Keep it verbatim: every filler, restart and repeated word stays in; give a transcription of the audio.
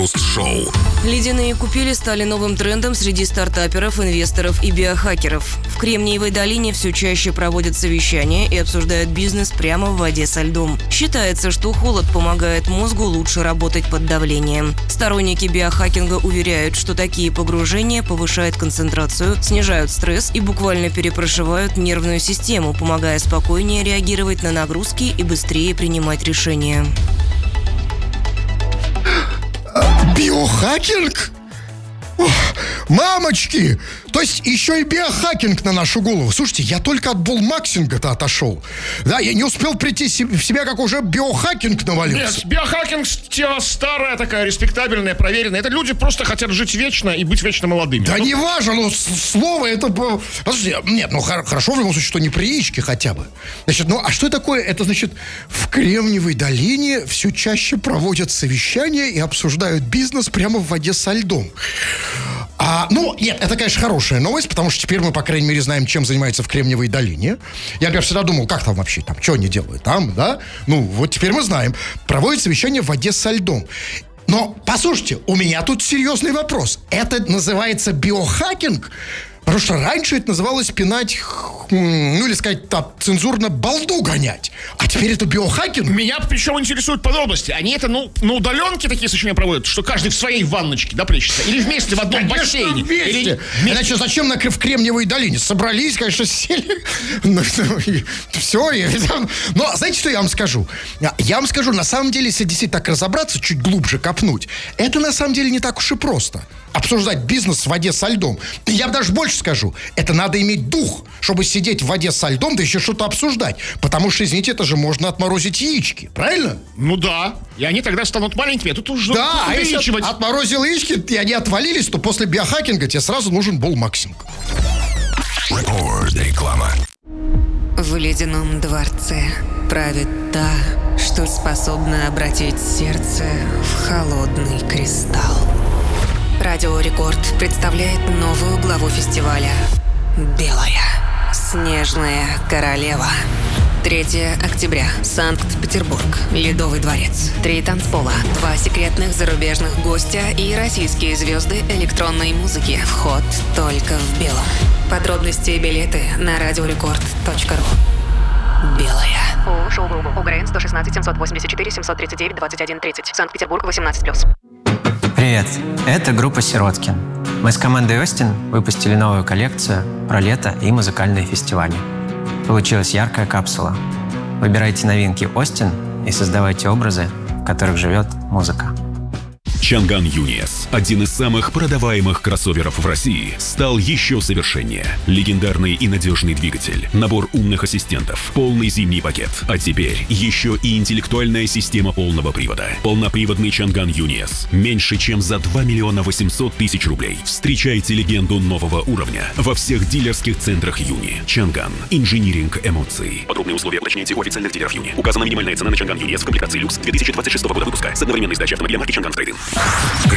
Крем-хруст-шоу. Ледяные купели стали новым трендом среди стартаперов, инвесторов и биохакеров. В Кремниевой долине все чаще проводят совещания и обсуждают бизнес прямо в воде со льдом. Считается, что холод помогает мозгу лучше работать под давлением. Сторонники биохакинга уверяют, что такие погружения повышают концентрацию, снижают стресс и буквально перепрошивают нервную систему, помогая спокойнее реагировать на нагрузки и быстрее принимать решения. Биохакинг? Ох, мамочки! То есть еще и биохакинг на нашу голову. Слушайте, я только от булмаксинга-то отошел. Да, я не успел прийти в себя, как уже биохакинг навалился. Нет, биохакинг тема старая такая, респектабельная, проверенная. Это люди просто хотят жить вечно и быть вечно молодыми. Да ну, не важно, ну слово это... Подожди, нет, ну хорошо в любом случае, что не при яичке хотя бы. Значит, ну а что такое? Это значит, в Кремниевой долине все чаще проводят совещания и обсуждают бизнес прямо в воде со льдом. А, ну, нет, это, конечно, хорошая новость, потому что теперь мы, по крайней мере, знаем, чем занимается в Кремниевой долине. Я, например, всегда думал, как там вообще, там, что они делают там, да? Ну, вот теперь мы знаем. Проводят совещание в воде со льдом. Но, послушайте, у меня тут серьезный вопрос. Это называется биохакинг? Потому что раньше это называлось пинать, ну, или сказать так, цензурно, балду гонять. А теперь это биохакинг? Меня причем интересуют подробности. Они это, ну, на удаленке такие сочинения проводят, что каждый в своей ванночке, да, плещется? Или вместе в одном конечно, бассейне? Вместе. Или вместе. Иначе зачем на, в Кремниевой долине? Собрались, конечно, сели. Все. Но знаете, что я вам скажу? Я вам скажу, на самом деле, если действительно так разобраться, чуть глубже копнуть, это на самом деле не так уж и просто. Обсуждать бизнес в воде со льдом. Я бы даже больше скажу. Это надо иметь дух, чтобы сидеть в воде со льдом, да еще что-то обсуждать. Потому что, извините, это же можно отморозить яички. Правильно? Ну да. И они тогда станут маленькими. А тут уже да, увеличивать. А если отморозил яички, и они отвалились, то после биохакинга тебе сразу нужен булмаксинг. Реклама. В ледяном дворце правит та, что способна обратить сердце в холодный кристалл. Радио Рекорд представляет новую главу фестиваля «Белая снежная королева». третьего октября. Санкт-Петербург. Ледовый дворец. Три танцпола. Два секретных зарубежных гостя и российские звезды электронной музыки. Вход только в белом. Подробности и билеты на радиорекорд точка ру. Белая. ООО «Шоу-Групп». УГРН сто шестнадцать семьсот восемьдесят четыре семьсот тридцать девять двадцать один тридцать. Санкт-Петербург, восемнадцать плюс. Привет, это группа «Сироткин». Мы с командой «Остин» выпустили новую коллекцию про лето и музыкальные фестивали. Получилась яркая капсула. Выбирайте новинки «Остин» и создавайте образы, в которых живет музыка. Чанган Юниес, один из самых продаваемых кроссоверов в России, стал еще совершеннее. Легендарный и надежный двигатель, набор умных ассистентов, полный зимний пакет. А теперь еще и интеллектуальная система полного привода. Полноприводный Чанган Юниес. Меньше чем за два миллиона восемьсот тысяч рублей. Встречайте легенду нового уровня во всех дилерских центрах Юни. Чанган. Инжиниринг эмоций. Подробные условия уточняйте у официальных дилеров Юни. Указана минимальная цена на Чанган Юниес в комплектации люкс две тысячи двадцать шестого года выпуска с одновременной сдачей автомобиля марки Чанган Трейд-ин.